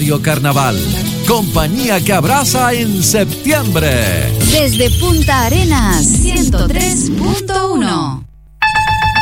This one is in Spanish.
Radio Carnaval. Compañía que abraza en septiembre. Desde Punta Arenas, 103.1.